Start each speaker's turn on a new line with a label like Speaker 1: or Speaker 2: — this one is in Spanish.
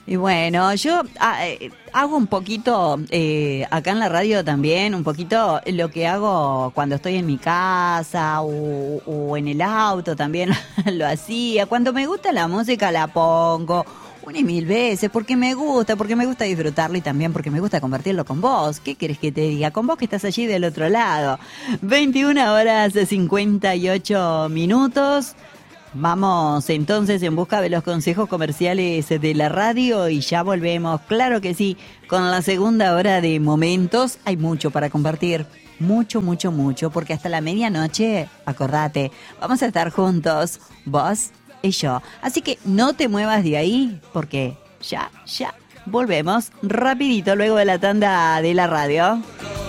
Speaker 1: Y bueno, yo hago un poquito, acá en la radio también, un poquito lo que hago cuando estoy en mi casa o en el auto también lo hacía. Cuando me gusta la música la pongo una y mil veces porque me gusta disfrutarlo y también porque me gusta compartirlo con vos. ¿Qué querés que te diga? Con vos que estás allí del otro lado. 21 horas 58 minutos. Vamos entonces en busca de los consejos comerciales de la radio y ya volvemos, claro que sí, con la segunda hora de Momentos. Hay mucho para compartir, mucho, mucho, mucho, porque hasta la medianoche, acordate, vamos a estar juntos, vos y yo. Así que no te muevas de ahí, porque ya volvemos rapidito luego de la tanda de la radio.